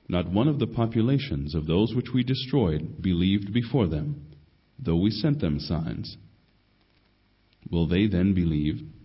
Not one of the populations of those which we destroyed believed before them, though we sent them signs. Will they then believe?